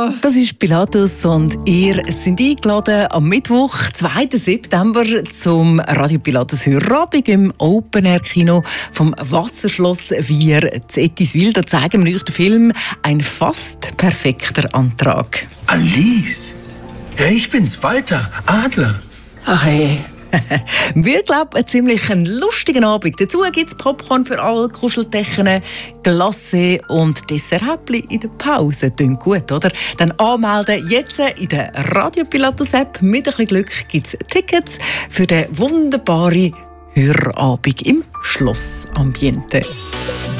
Hallo! Das ist Pilatus und ihr seid eingeladen am Mittwoch, 2. September, zum Radio Pilatus Hörabend im Open-Air-Kino vom Wasserschloss Wier zu Ettiswil. Da zeigen wir euch den Film «Ein fast perfekter Antrag». Alice? Ja, ich bin's, Walter Adler. Ach hey. Wir glauben, einen ziemlich lustigen Abend. Dazu gibt es Popcorn für alle, Kuscheldecken, Glacé und Desserthäppchen in der Pause. Klingt gut, oder? Dann anmelden jetzt in der Radio Pilatus App. Mit ein bisschen Glück gibt es Tickets für den wunderbaren Hörabend im Schlossambiente.